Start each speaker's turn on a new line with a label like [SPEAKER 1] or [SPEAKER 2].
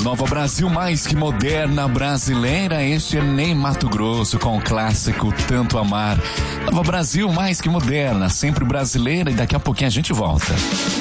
[SPEAKER 1] Nova Brasil mais que moderna brasileira, este é Ney Matogrosso com o clássico Tanto Amar. Nova Brasil mais que moderna, sempre brasileira, e daqui a pouquinho a gente volta.